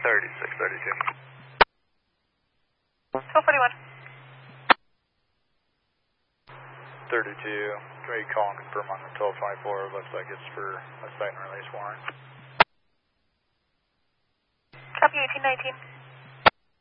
3632. 1241. 32, can we call and confirm on the 1224? Looks like it's for a site and release warrant. Copy 1819.